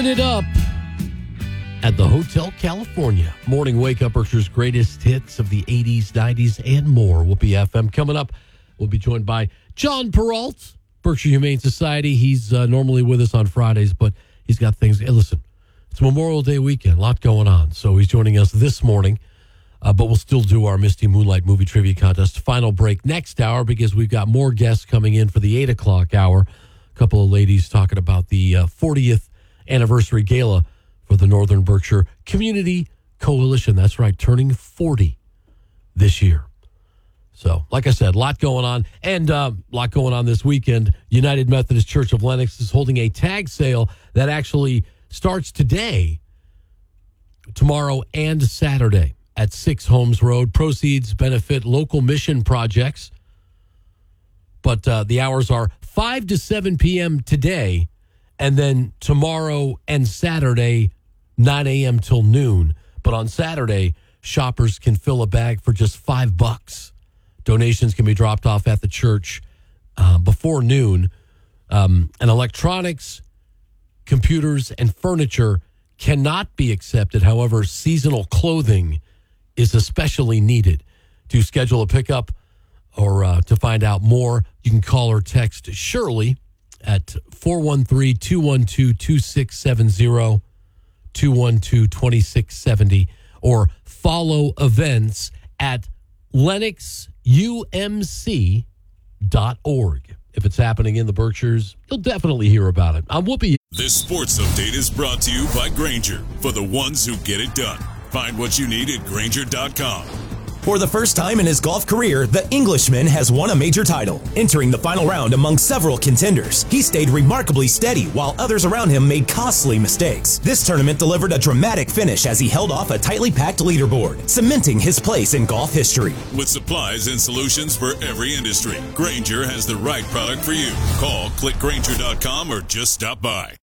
Living it up at the Hotel California. Morning Wake Up, Berkshire's greatest hits of the 80s, 90s, and more. Whoopee FM. Coming up, we'll be joined by John Peralt, Berkshire Humane Society. He's normally with us on Fridays, but he's got things. Hey, listen, it's Memorial Day weekend, a lot going on. So he's joining us this morning, but we'll still do our Misty Moonlight Movie Trivia Contest final break next hour because we've got more guests coming in for the 8 o'clock hour. A couple of ladies talking about the 40th anniversary gala for the Northern Berkshire Community Coalition. That's right, turning 40 this year. So, like I said, a lot going on, and a lot going on this weekend. United Methodist Church of Lenox is holding a tag sale that actually starts today, tomorrow, and Saturday at 6 Holmes Road. Proceeds benefit local mission projects, but the hours are 5 to 7 p.m. today, and then tomorrow and Saturday, 9 a.m. till noon. But on Saturday, shoppers can fill a bag for just $5. Donations can be dropped off at the church before noon. And electronics, computers, and furniture cannot be accepted. However, seasonal clothing is especially needed. To schedule a pickup or to find out more, you can call or text Shirley at 413-212-2670, 212-2670, or follow events at LenoxUMC.org. If it's happening in the Berkshires, you'll definitely hear about it. I'm Whoopi. This sports update is brought to you by Grainger, for the ones who get it done. Find what you need at Grainger.com. For the first time in his golf career, the Englishman has won a major title. Entering the final round among several contenders, he stayed remarkably steady while others around him made costly mistakes. This tournament delivered a dramatic finish as he held off a tightly packed leaderboard, cementing his place in golf history. With supplies and solutions for every industry, Grainger has the right product for you. Call, click Grainger.com, or just stop by.